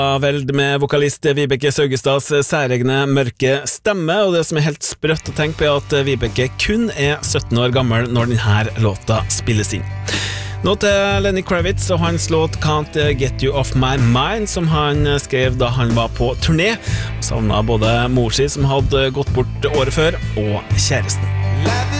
Veld med vokalist Vibeke Saugestads særegne mørke stemme, og det som helt sprøtt å tenke på at Vibeke kun 17 år gammel når denne låta spilles inn. Nå til Lenny Kravitz og hans låt Can't Get You Off My Mind, som han skrev da han var på turné, og savnet både mor si som hadde gått bort året før, og kjæresten.